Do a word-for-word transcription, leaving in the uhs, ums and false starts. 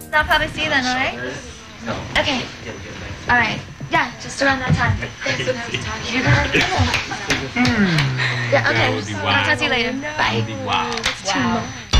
I'll probably see you then, alright? No. Okay. Alright. Yeah, just around that time. Thanks. Yeah, okay. That would be I'll wild. talk to you later. Bye. That would be wild. It's too much.